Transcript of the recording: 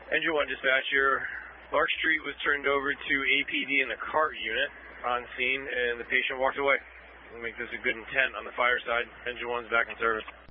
Engine 1 dispatcher, Lark Street was turned over to APD in the CART unit on scene, and the patient walked away. We'll make this a good intent on the fire side. Engine 1's back in service.